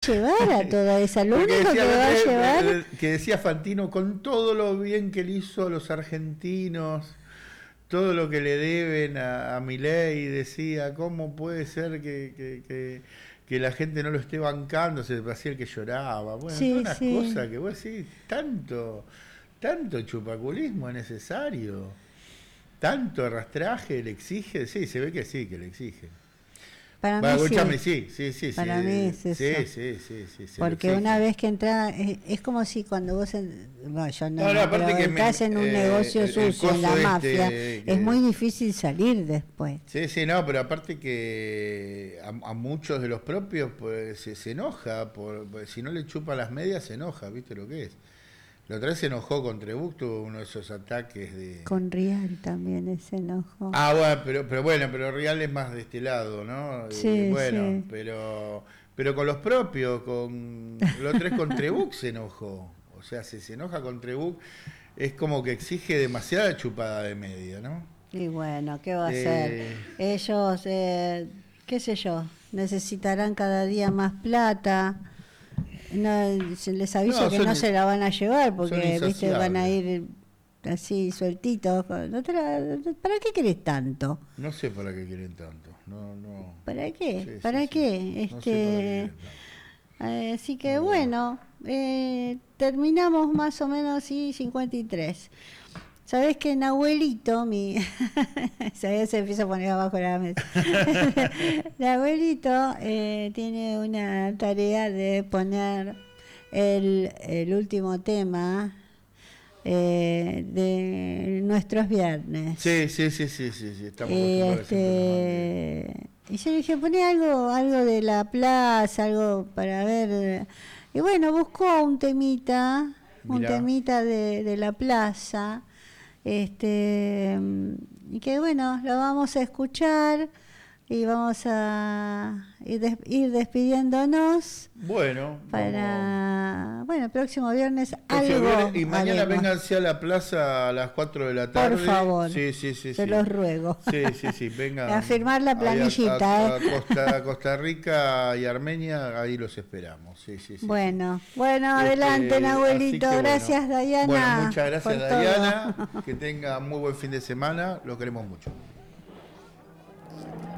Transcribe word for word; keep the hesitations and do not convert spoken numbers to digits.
llevar a toda esa, lo Porque único que decía, va a que- llevar... que decía Fantino, con todo lo bien que le hizo a los argentinos, todo lo que le deben a, a Milei, decía, ¿cómo puede ser que, que, que, que la gente no lo esté bancando? Se hacía el que lloraba. Bueno, Sí, todas unas sí. cosas que vos decís, tanto, tanto chupaculismo es necesario, tanto arrastraje le exige, sí, se ve que sí, que le exige. Para Bueno, mí escúchame, sí. sí, sí, sí. Para sí, mí es sí, eso. sí, sí, sí, se lo Porque una exige. vez que entras, es, es como si cuando vos, en- bueno, yo no, No, no, aparte pero que entras me- en un eh, negocio el- el sucio, en la coso mafia, este que- es muy difícil salir después. Sí, sí, no, pero aparte que a, a muchos de los propios pues se, se enoja, por, pues, si no le chupa las medias se enoja, ¿viste lo que es? La otra vez se enojó con Trebuch, tuvo uno de esos ataques de... Con Rial también ese enojo. Ah, bueno, pero, pero bueno, pero Real es más de este lado, ¿no? Sí, Eh, bueno, sí. pero pero con los propios, con la otra vez con Trebuch se enojó, o sea, si se enoja con Trebuch es como que exige demasiada chupada de media, ¿no? Y bueno, ¿qué va a Eh, hacer? Ellos, eh, qué sé yo, necesitarán cada día más plata. No, se les aviso No, que son no in- se la van a llevar son porque, viste, van a insaciables. ir así sueltitos. No te la- ¿Para qué querés tanto? No sé para qué quieren tanto. No, no. ¿Para qué? Sí, sí, ¿Para sí. qué? No sé para qué Este, quieren tanto. eh, así que No, bueno, eh, terminamos más o menos sí, cincuenta y tres. Sabés que Nahuelito, mi se se empieza a poner abajo de la mesa. Nahuelito eh, tiene una tarea de poner el, el último tema eh, de nuestros viernes. Sí, sí, sí, sí, sí, sí. Estamos Y, acostumbrados siempre este, y yo le dije, poné algo, algo de la plaza, algo para ver. Y bueno, buscó un temita, un Mirá. temita de, de la plaza, este, y que bueno, lo vamos a escuchar y vamos a ir, des- ir despidiéndonos Bueno, vamos. para, bueno, el próximo viernes Próximo algo viernes, y mañana haremos. vénganse a la plaza a las cuatro de la tarde. Por favor, Sí, sí, sí. se sí. los ruego. Sí, sí, sí, vengan. A firmar la ahí a- planillita, A, a ¿eh? Costa, a Costa Rica y Armenia, ahí los esperamos. Sí, sí, sí. Bueno, bueno, Este, adelante, así Nahuelito. que bueno. Gracias, Dayana. Bueno, muchas gracias, por todo. Dayana. Que tenga muy buen fin de semana. Los queremos mucho.